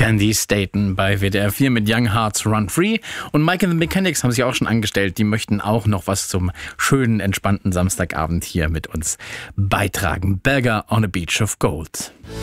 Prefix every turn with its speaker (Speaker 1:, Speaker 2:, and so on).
Speaker 1: Candy Staten bei WDR 4 mit Young Hearts Run Free. Und Mike and the Mechanics haben sich auch schon angestellt. Die möchten auch noch was zum schönen, entspannten Samstagabend hier mit uns beitragen. Beggar on a Beach of Gold.